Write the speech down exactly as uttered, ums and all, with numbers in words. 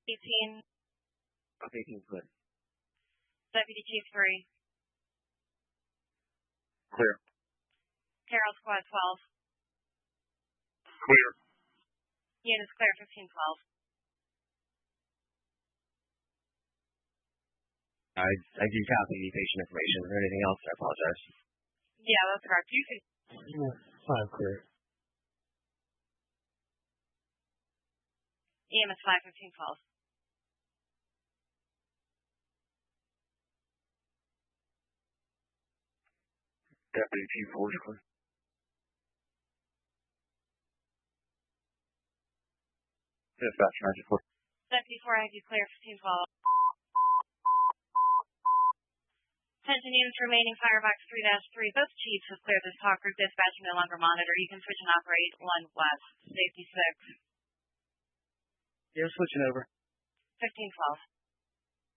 eighteen. eighteen clear. Deputy Chief three. Clear. Carroll Squad twelve. Clear. Units clear fifteen twelve. I, I do copy the patient information. Is there anything else? I apologize. Yeah, that's correct. You can. Five clear. E M S five fifteen twelve. Deputy Chief four is clear. Dispatch Magic four. Deputy four I have you clear fifteen twelve. Attention units remaining firebox three dash three. Both chiefs have cleared this talk group. Dispatch no longer monitor. You can switch and operate one west. Safety six. Yeah, switching over. fifteen twelve.